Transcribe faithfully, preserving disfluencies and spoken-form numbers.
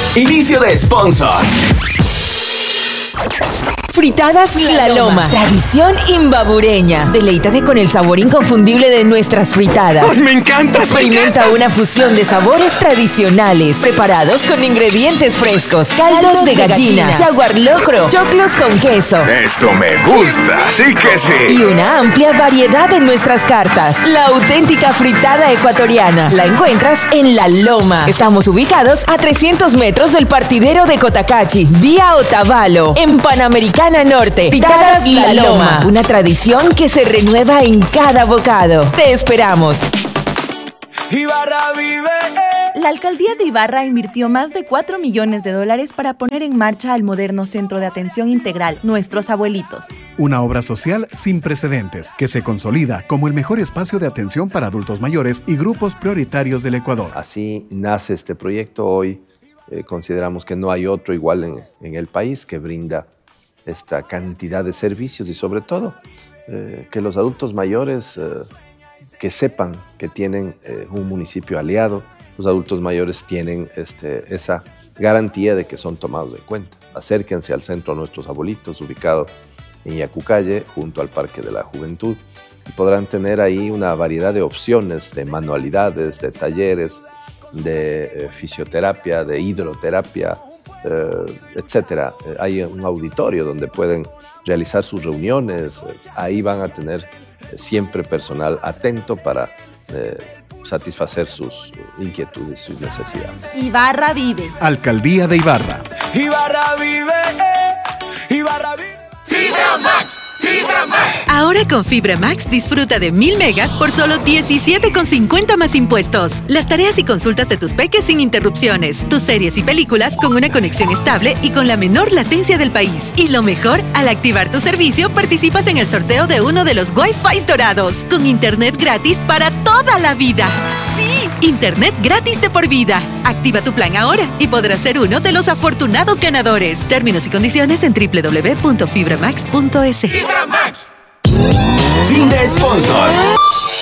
Inicio de sponsor. Fritadas La Loma, tradición imbabureña. Deleítate con el sabor inconfundible de nuestras fritadas. ¡Ay, me encanta! Experimenta me encanta. una fusión de sabores tradicionales, preparados con ingredientes frescos, caldos de gallina, jaguar locro, choclos con queso. Esto me gusta, sí que sí. Y una amplia variedad en nuestras cartas. La auténtica fritada ecuatoriana. La encuentras en La Loma. Estamos ubicados a trescientos metros del partidero de Cotacachi, vía Otavalo, en Panamericana Norte. Fritadas La Loma. Una tradición que se renueva en cada bocado. Te esperamos. Ibarra vive. La alcaldía de Ibarra invirtió más de cuatro millones de dólares para poner en marcha el moderno Centro de Atención Integral Nuestros Abuelitos. Una obra social sin precedentes que se consolida como el mejor espacio de atención para adultos mayores y grupos prioritarios del Ecuador. Así nace este proyecto. Hoy eh, consideramos que no hay otro igual en, en el país que brinda esta cantidad de servicios y sobre todo eh, que los adultos mayores eh, que sepan que tienen eh, un municipio aliado. Los adultos mayores tienen este, esa garantía de que son tomados en cuenta. Acérquense al Centro Nuestros Abuelitos, ubicado en Yacucalle, junto al Parque de la Juventud, y podrán tener ahí una variedad de opciones, de manualidades, de talleres, de eh, fisioterapia, de hidroterapia, eh, etcétera. Eh, hay un auditorio donde pueden realizar sus reuniones. Eh, ahí van a tener eh, siempre personal atento para eh, satisfacer sus inquietudes, sus necesidades. Ibarra vive. Alcaldía de Ibarra. Ibarra vive. Ibarra vive. Fibra Max. Fibra Max. Ahora con Fibra Max disfruta de mil megas por solo diecisiete con cincuenta más impuestos. Las tareas y consultas de tus peques sin interrupciones. Tus series y películas con una conexión estable y con la menor latencia del país. Y lo mejor, al activar tu servicio participas en el sorteo de uno de los Wi-Fi dorados. Con internet gratis para toda la vida. ¡Sí! Internet gratis de por vida. Activa tu plan ahora y podrás ser uno de los afortunados ganadores. Términos y condiciones en doble u doble u doble u punto fibra max punto es. Fibra Max. Fin de sponsor.